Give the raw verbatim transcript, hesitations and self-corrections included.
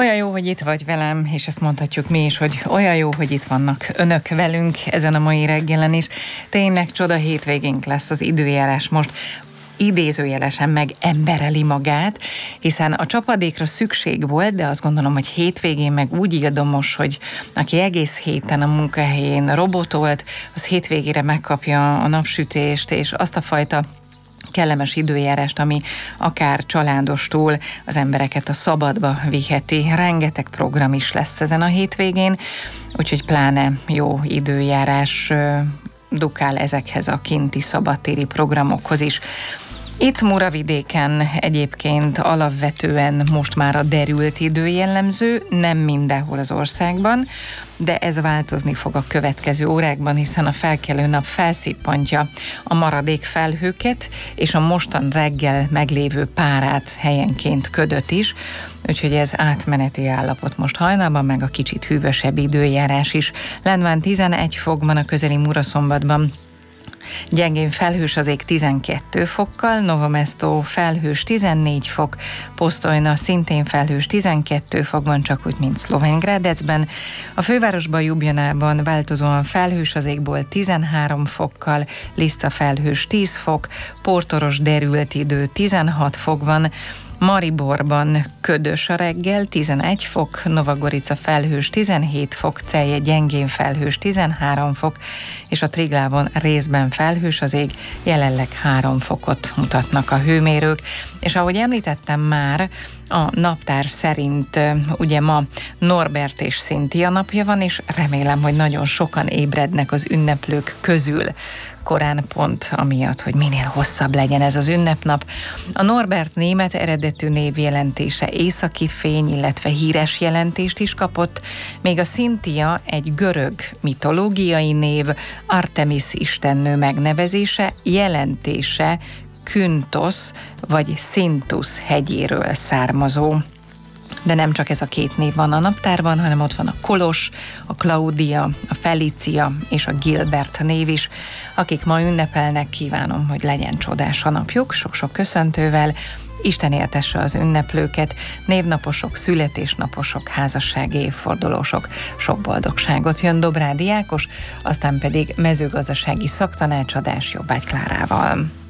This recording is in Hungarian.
Olyan jó, hogy itt vagy velem, és ezt mondhatjuk mi is, hogy olyan jó, hogy itt vannak önök velünk ezen a mai reggelen is. Tényleg csoda hétvégénk lesz, az időjárás most idézőjelesen meg embereli magát, hiszen a csapadékra szükség volt, de azt gondolom, hogy hétvégén meg úgy ildomos, hogy aki egész héten a munkahelyén robotolt, az hétvégére megkapja a napsütést, és azt a fajta kellemes időjárást, ami akár családostól az embereket a szabadba viheti. Rengeteg program is lesz ezen a hétvégén, úgyhogy pláne jó időjárás dukál ezekhez a kinti szabadtéri programokhoz is. Itt Muravidéken egyébként alapvetően most már a derült idő jellemző, nem mindenhol az országban, de ez változni fog a következő órákban, hiszen a felkelő nap felszippantja a maradék felhőket, és a mostan reggel meglévő párát, helyenként ködöt is, úgyhogy ez átmeneti állapot most hajnalban, meg a kicsit hűvösebb időjárás is. Lendván tizenegy fok van, a közeli Muraszombatban gyengén felhős az ég tizenkét fokkal, Novo Mesto felhős tizennégy fok, Postojna szintén felhős tizenkét fok van, csak úgy, mint Szlovéngrádecben. A fővárosban, Ljubljanában változóan felhős az égból tizenhárom fokkal, Lisza felhős tíz fok, Portoros derült idő tizenhat fok van, Mariborban ködös a reggel, tizenegy fok, Nova Gorica felhős tizenhét fok, Celje gyengén felhős tizenhárom fok, és a Triglávon részben felhős az ég, jelenleg három fokot mutatnak a hőmérők. És ahogy említettem már, a naptár szerint ugye ma Norbert és Cynthia napja van, és remélem, hogy nagyon sokan ébrednek az ünneplők közül korán, pont amiatt, hogy minél hosszabb legyen ez az ünnepnap. A Norbert német eredetű névjelentése északi fény, illetve híres jelentést is kapott, még a Cynthia egy görög mitológiai név, Artemis istennő megnevezése, jelentése Küntosz vagy Szintusz hegyéről származó. De nem csak ez a két név van a naptárban, hanem ott van a Kolos, a Claudia, a Felicia és a Gilbert név is. Akik ma ünnepelnek, kívánom, hogy legyen csodás a napjuk, sok-sok köszöntővel, Isten éltesse az ünneplőket, névnaposok, születésnaposok, házassági évfordulósok, sok boldogságot. Jön Dobrádi Ákos, aztán pedig mezőgazdasági szaktanácsadás Jobbágy Klárával.